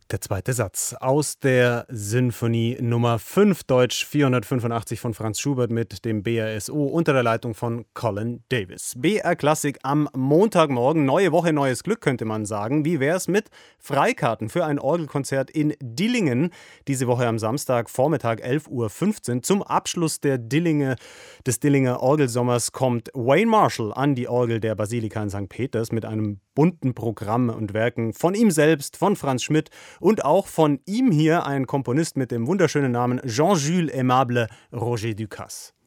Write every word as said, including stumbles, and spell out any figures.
Der zweite Satz aus der Sinfonie Nummer fünf, Deutsch vierhundertfünfundachtzig von Franz Schubert mit dem B R S O unter der Leitung von Colin Davis. B R Klassik am Montagmorgen, neue Woche, neues Glück könnte man sagen. Wie wär's mit Freikarten für ein Orgelkonzert in Dillingen? Diese Woche am Samstag, Vormittag elf Uhr fünfzehn. Zum Abschluss der Dillinge, des Dillinger Orgelsommers kommt Wayne Marshall an die Orgel der Basilika in Sankt Peters mit einem bunten Programm und Werken von ihm selbst, von Franz Schmidt und auch von ihm hier, ein Komponist mit dem wunderschönen Namen Jean-Jules Aimable Roger Ducasse.